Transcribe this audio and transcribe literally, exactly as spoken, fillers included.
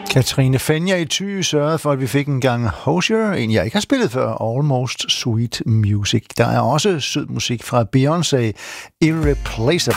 Katrine Fenja i Thy sørgede for, at vi fik en gang Hozier, en jeg ikke har spillet før, Almost Sweet Music. Der er også sød musik fra Beyoncé, Irreplaceable.